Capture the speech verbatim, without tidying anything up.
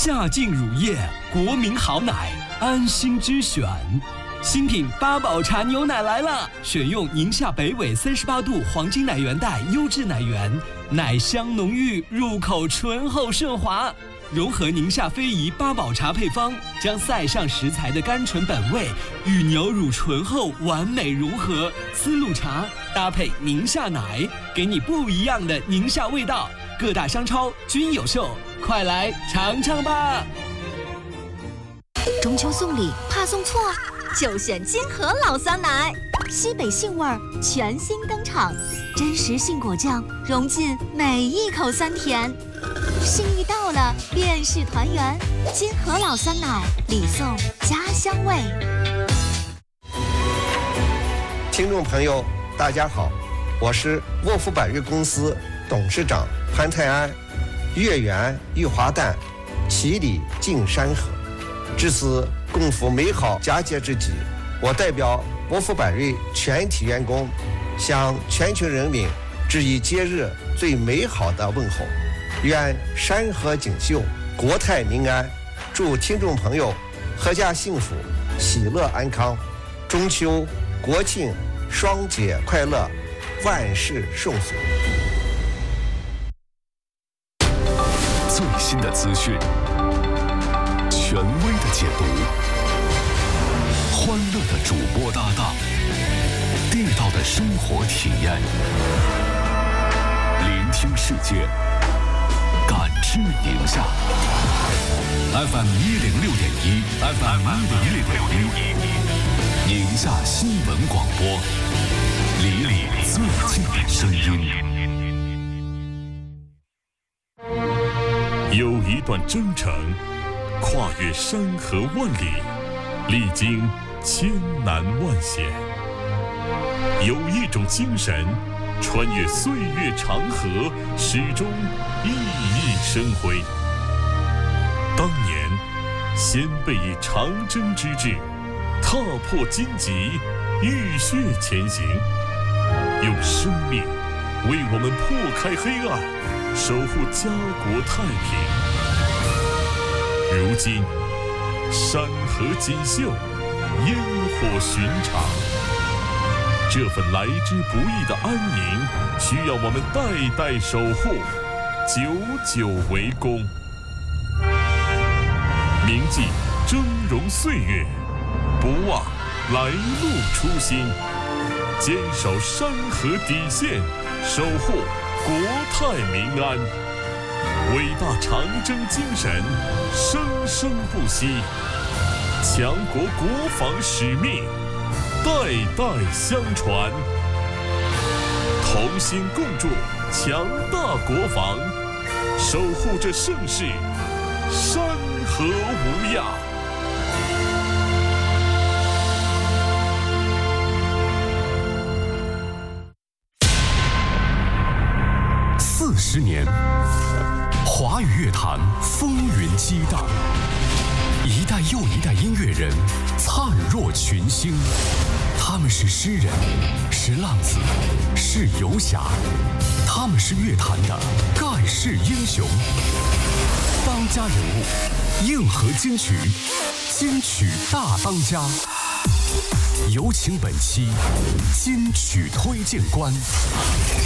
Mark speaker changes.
Speaker 1: 夏劲乳业，国民好奶，安心之选。新品八宝茶牛奶来了，选用宁夏北纬三十八度黄金奶源带优质奶源，奶香浓郁，入口醇厚顺滑。融合宁夏非遗八宝茶配方，将塞上食材的甘醇本味与牛乳醇厚完美融合。丝路茶搭配宁夏奶，给你不一样的宁夏味道。各大商超均有售，快来尝尝吧！
Speaker 2: 中秋送礼怕送错，就选金河老酸奶，西北杏味儿全新登场，真实杏果酱融进每一口酸甜。心意到了，便是团圆。金河老酸奶，礼送家乡味。
Speaker 3: 听众朋友，大家好，我是沃福百瑞公司董事长潘泰安。月圆玉华诞，其礼敬山河。至此共赴美好佳节之际，我代表沃福百瑞全体员工，向全球人民致以节日最美好的问候。愿山河锦绣，国泰民安。祝听众朋友阖家幸福，喜乐安康。中秋、国庆双节快乐，万事顺遂。
Speaker 4: 最新的资讯，权威的解读，欢乐的主播搭档，地道的生活体验，聆听世界，感知宁夏。F M 一零六点一 ，F M 一零六点一，宁夏新闻广播，离你最近的声音。
Speaker 5: 有一段征程，跨越山河万里，历经千难万险；有一种精神，穿越岁月长河，始终熠熠生辉。当年，先辈以长征之志，踏破荆棘，浴血前行，用生命为我们破开黑暗，守护家国太平。如今，山河锦绣，烟火寻常，这份来之不易的安宁，需要我们代代守护，久久为功。铭记峥嵘岁月，不忘来路初心，坚守山河底线，守护国泰民安。伟大长征精神生生不息，强国国防使命代代相传，同心共筑强大国防，守护着盛世，山河无恙。
Speaker 4: 四十年，华语乐坛风云激荡，一代又一代音乐人灿若群星。他们是诗人，是浪子，是游侠，他们是乐坛的盖世英雄。当家人物，硬核金曲，金曲大当家。有请本期金曲推荐官。